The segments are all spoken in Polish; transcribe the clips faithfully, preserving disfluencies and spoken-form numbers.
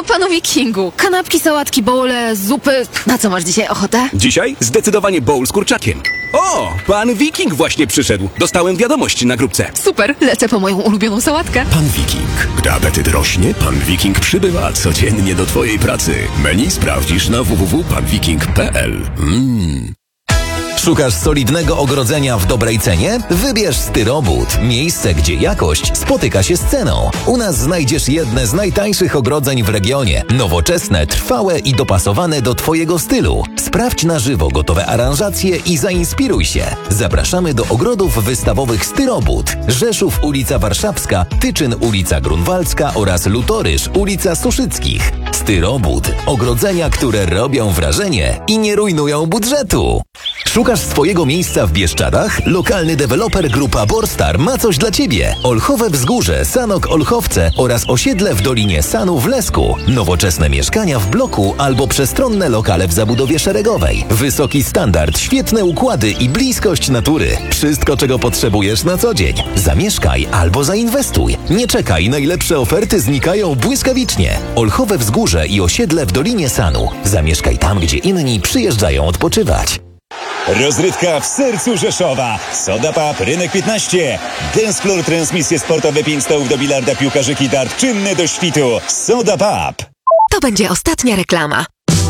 panu Wikingu. Kanapki, sałatki, bowle, zupy. Na co masz dzisiaj ochotę? Dzisiaj zdecydowanie bowl z kurczakiem. O, pan Wiking właśnie przyszedł. Dostałem wiadomość na grupce. Super, lecę po moją ulubioną sałatkę. Pan Wiking. Gdy apetyt rośnie, Pan Wiking przybywa codziennie do twojej pracy. Menu sprawdzisz na w w w kropka pan wiking kropka p l. Mmm. Szukasz solidnego ogrodzenia w dobrej cenie? Wybierz Styrobud. Miejsce, gdzie jakość spotyka się z ceną. U nas znajdziesz jedne z najtańszych ogrodzeń w regionie. Nowoczesne, trwałe i dopasowane do twojego stylu. Sprawdź na żywo gotowe aranżacje i zainspiruj się. Zapraszamy do ogrodów wystawowych Styrobud. Rzeszów, ulica Warszawska, Tyczyn, ulica Grunwaldzka oraz Lutorysz, ulica Suszyckich. Styrobud. Ogrodzenia, które robią wrażenie i nie rujnują budżetu. Szukasz swojego miejsca w Bieszczadach? Lokalny deweloper Grupa Borstar ma coś dla Ciebie. Olchowe Wzgórze, Sanok Olchowce oraz osiedle w Dolinie Sanu w Lesku. Nowoczesne mieszkania w bloku albo przestronne lokale w zabudowie szeregowej. Wysoki standard, świetne układy i bliskość natury. Wszystko, czego potrzebujesz na co dzień. Zamieszkaj albo zainwestuj. Nie czekaj, najlepsze oferty znikają błyskawicznie. Olchowe Wzgórze i osiedle w Dolinie Sanu. Zamieszkaj tam, gdzie inni przyjeżdżają odpoczywać. Rozrywka w sercu Rzeszowa. Soda Pub, Rynek piętnaście. Dance Floor, transmisje sportowe, pięć stołów do bilarda, piłkarzyki, dart, czynne do świtu. Soda Pub. To będzie ostatnia reklama.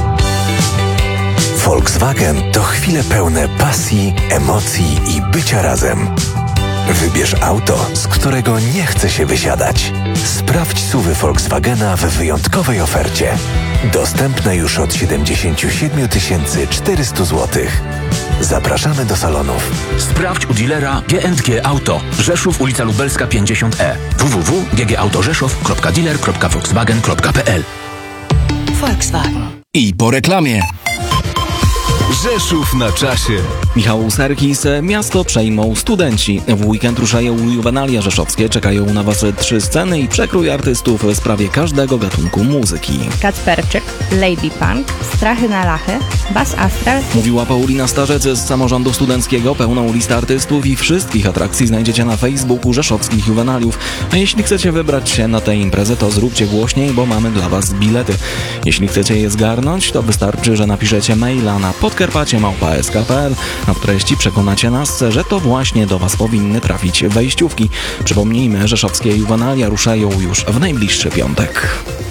Volkswagen to chwile pełne pasji, emocji i bycia razem. Wybierz auto, z którego nie chce się wysiadać. Sprawdź S U V-y Volkswagena w wyjątkowej ofercie. Dostępne już od siedemdziesiąt siedem tysięcy czterysta złotych. Zapraszamy do salonów. Sprawdź u dealera G and G Auto. Rzeszów, ulica Lubelska pięćdziesiąt E. w w w kropka g g auto rzeszów kropka dealer kropka volkswagen kropka p l. Volkswagen. I po reklamie. Rzeszów na czasie. Michał Serkis, miasto przejmą studenci. W weekend ruszają juwenalia rzeszowskie, czekają na was trzy sceny i przekrój artystów w sprawie każdego gatunku muzyki. Kacperczyk, Lady Punk, Strachy na Lachy, Bas Astral. Mówiła Paulina Starzec z samorządu studenckiego. Pełną listę artystów i wszystkich atrakcji znajdziecie na Facebooku rzeszowskich juwenaliów. A jeśli chcecie wybrać się na tę imprezę, to zróbcie głośniej, bo mamy dla was bilety. Jeśli chcecie je zgarnąć, to wystarczy, że napiszecie maila na podkarpacie małpa s k kropka p l, a w treści przekonacie nas, że to właśnie do was powinny trafić wejściówki. Przypomnijmy, rzeszowskie juwenalia ruszają już w najbliższy piątek.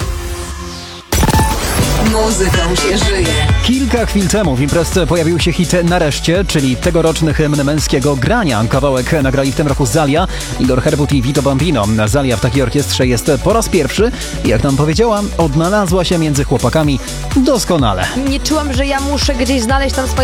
Muzyką się żyje. Kilka chwil temu w imprezce pojawił się hit Nareszcie, czyli tegoroczny hymn męskiego grania. Kawałek nagrali w tym roku Zalia, Igor Herbut i Vito Bambino. Zalia w takiej orkiestrze jest po raz pierwszy i jak nam powiedziała, odnalazła się między chłopakami doskonale. Nie czułam, że ja muszę gdzieś znaleźć tam swoje